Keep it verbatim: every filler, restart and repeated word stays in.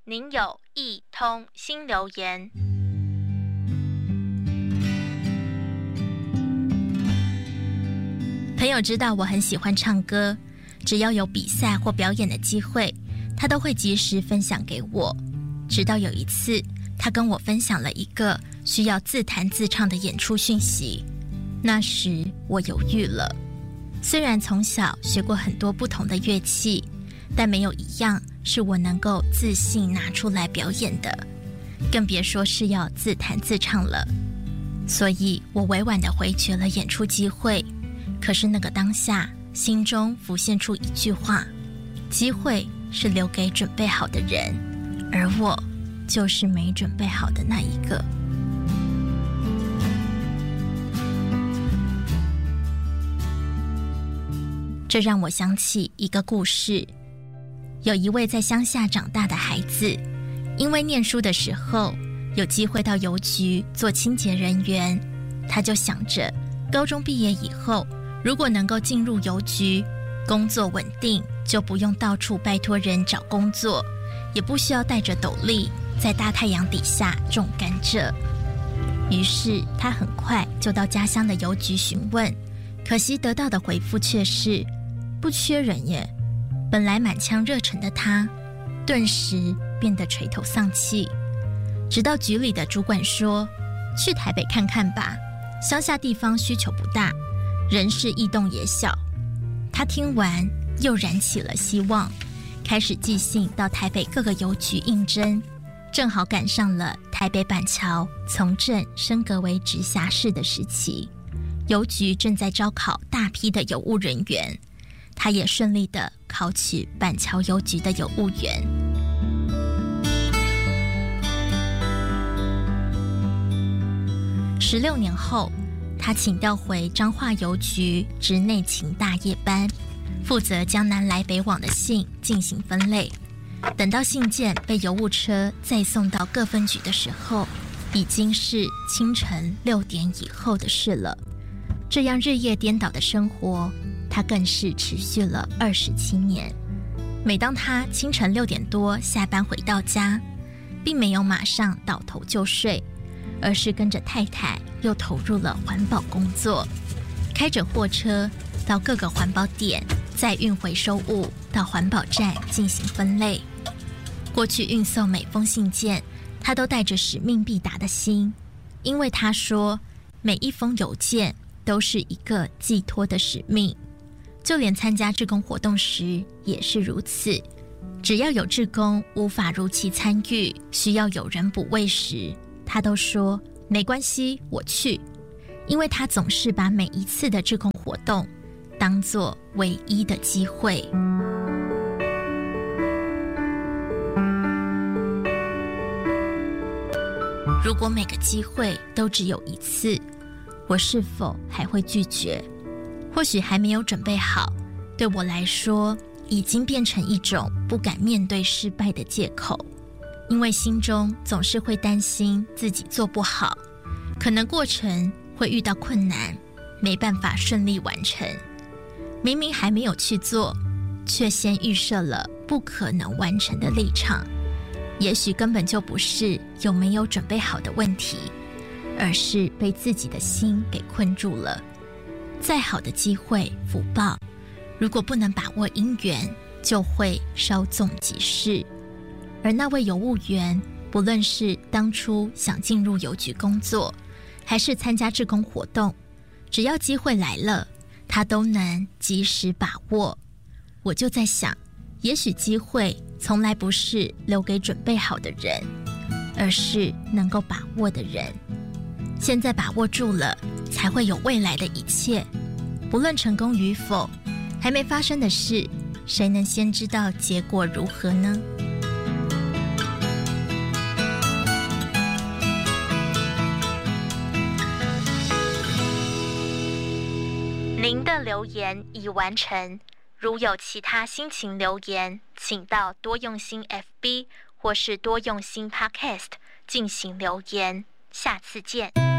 您有一通新留言。 朋友知道我很喜欢唱歌，只要有比赛或表演的机会，他都会及时分享给我。直到有一次，他跟我分享了一个需要自弹自唱的演出讯息，那时我犹豫了。虽然从小学过很多不同的乐器，但没有一样是我能够自信拿出来表演的，更别说是要自弹自唱了。所以我委婉地回绝了演出机会。可是那个当下，心中浮现出一句话：机会是留给准备好的人，而我就是没准备好的那一个。这让我想起一个故事。有一位在乡下长大的孩子，因为念书的时候有机会到邮局做清洁人员，他就想着高中毕业以后，如果能够进入邮局，工作稳定，就不用到处拜托人找工作，也不需要带着斗笠在大太阳底下种甘蔗。于是他很快就到家乡的邮局询问，可惜得到的回复却是不缺人耶。本来满腔热忱的他，顿时变得垂头丧气。直到局里的主管说，去台北看看吧，乡下地方需求不大，人事异动也小。他听完又燃起了希望，开始寄信到台北各个邮局应征，正好赶上了台北板桥从镇升格为直辖市的时期，邮局正在招考大批的邮务人员，他也顺利地考取板桥邮局的邮务员。十六年后，他请调回彰化邮局职内勤大夜班，负责将南来北往的信进行分类。等到信件被邮务车再送到各分局的时候，已经是清晨六点以后的事了。这样日夜颠倒的生活，他更是持续了二十七年。每当他清晨六点多下班回到家，并没有马上倒头就睡，而是跟着太太又投入了环保工作，开着货车到各个环保点，再运回收物到环保站进行分类。过去运送每封信件，他都带着使命必达的心，因为他说每一封邮件都是一个寄托的使命。就连参加志工活动时也是如此，只要有志工无法如期参与，需要有人补位时，他都说没关系，我去。因为他总是把每一次的志工活动当作唯一的机会。如果每个机会都只有一次，我是否还会拒绝？或许还没有准备好，对我来说已经变成一种不敢面对失败的借口，因为心中总是会担心自己做不好，可能过程会遇到困难，没办法顺利完成。明明还没有去做，却先预设了不可能完成的立场。也许根本就不是有没有准备好的问题，而是被自己的心给困住了。再好的机会福报，如果不能把握因缘，就会稍纵即逝。而那位邮务员，不论是当初想进入邮局工作，还是参加志工活动，只要机会来了，他都能及时把握。我就在想，也许机会从来不是留给准备好的人，而是能够把握的人。现在把握住了，才会有未来的一切。不论成功与否，还没发生的事，谁能先知道结果如何呢？ 您的留言已完成，如有其他心情留言，请到多用心 F B 或是多用心 Podcast 进行留言。下次见。